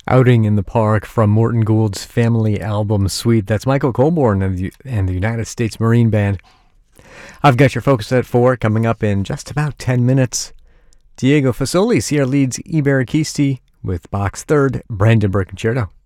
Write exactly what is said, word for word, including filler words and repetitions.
Outing in the Park from Morton Gould's Family Album Suite. That's Michael Colborne and the, and the United States Marine Band. I've got your focus at four coming up in just about ten minutes. Diego Fasoli, Sierra leads Iberikisti with Bach's third Brandenburg Concerto.